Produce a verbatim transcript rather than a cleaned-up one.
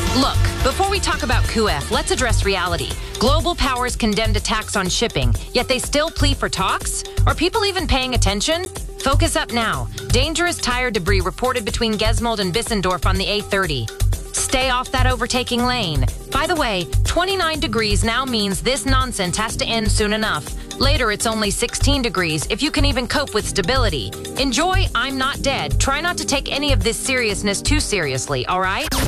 Look, before we talk about Q F, let's address reality. Global powers condemned a tax on shipping, yet they still plea for talks? Are people even paying attention? Focus up now. Dangerous tire debris reported between Gesmold and Bissendorf on the A thirty. Stay off that overtaking lane. By the way, twenty-nine degrees now means this nonsense has to end soon enough. Later, it's only sixteen degrees, if you can even cope with stability. Enjoy I'm Not Dead. Try not to take any of this seriousness too seriously, all right?